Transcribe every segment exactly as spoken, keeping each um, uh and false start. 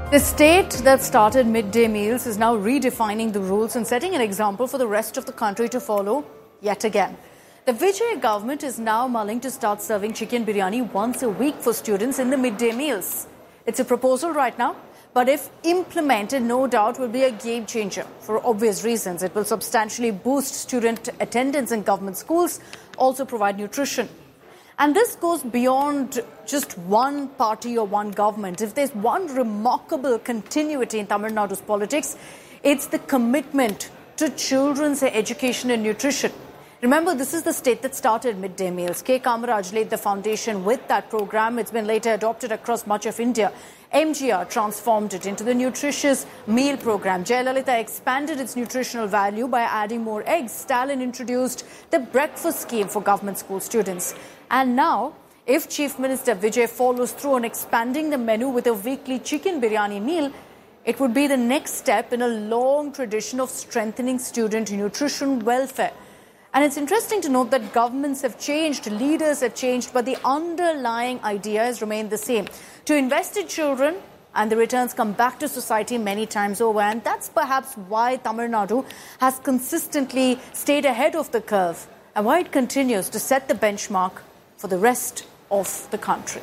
The state that started midday meals is now redefining the rules and setting an example for the rest of the country to follow yet again. The Vijay government is now mulling to start serving chicken biryani once a week for students in the midday meals. It's a proposal right now, but if implemented, no doubt will be a game changer. For obvious reasons, it will substantially boost student attendance in government schools, also provide nutrition. And this goes beyond just one party or one government. If there's one remarkable continuity in Tamil Nadu's politics, it's the commitment to children's education and nutrition. Remember, this is the state that started midday meals. K. Kamaraj laid the foundation with that program. It's been later adopted across much of India. M G R transformed it into the nutritious meal program. Jayalalitha expanded its nutritional value by adding more eggs. Stalin introduced the breakfast scheme for government school students. And now, if Chief Minister Vijay follows through on expanding the menu with a weekly chicken biryani meal, it would be the next step in a long tradition of strengthening student nutrition welfare. And it's interesting to note that governments have changed, leaders have changed, but the underlying idea has remained the same. To invest in children, and the returns come back to society many times over. And that's perhaps why Tamil Nadu has consistently stayed ahead of the curve and why it continues to set the benchmark for the rest of the country.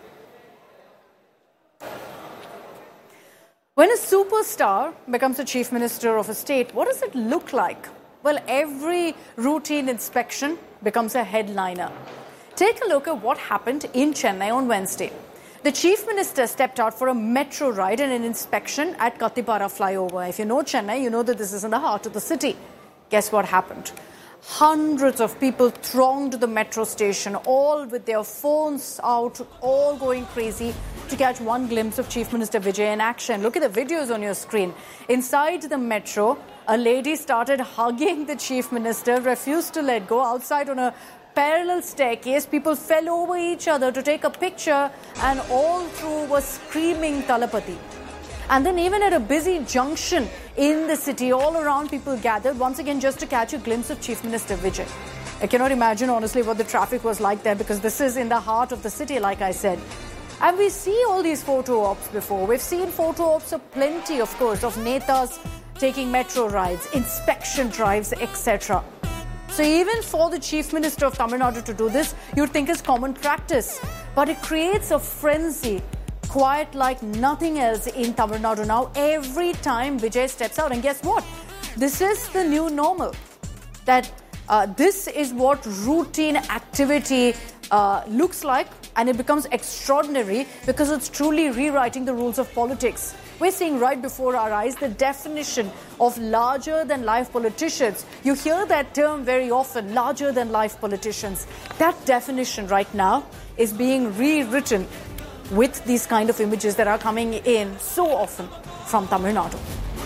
When a superstar becomes the chief minister of a state, what does it look like? Well, every routine inspection becomes a headliner. Take a look at what happened in Chennai on Wednesday. The chief minister stepped out for a metro ride and an inspection at Kattipara flyover. If you know Chennai, you know that this is in the heart of the city. Guess what happened? Hundreds of people thronged the metro station, all with their phones out, all going crazy to catch one glimpse of Chief Minister Vijay in action. Look at the videos on your screen. Inside the metro, a lady started hugging the Chief Minister, refused to let go. Outside on a parallel staircase, people fell over each other to take a picture, and all through were screaming Talapati. And then even at a busy junction in the city, all around people gathered once again just to catch a glimpse of Chief Minister Vijay. I cannot imagine honestly what the traffic was like there, because this is in the heart of the city, like I said. And we see all these photo ops before. We've seen photo ops of plenty, of course, of netas taking metro rides, inspection drives, et cetera. So even for the Chief Minister of Tamil Nadu to do this, you'd think is common practice. But it creates a frenzy, quiet like nothing else in Tamil Nadu now, every time Vijay steps out. And guess what? This is the new normal. That uh, this is what routine activity uh, looks like, and it becomes extraordinary because it's truly rewriting the rules of politics. We're seeing right before our eyes the definition of larger-than-life politicians. You hear that term very often, larger-than-life politicians. That definition right now is being rewritten with these kind of images that are coming in so often from Tamil Nadu.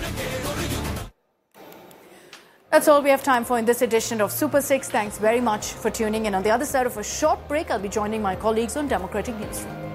That's all we have time for in this edition of Super six. Thanks very much for tuning in. On the other side of a short break, I'll be joining my colleagues on Democratic Newsroom.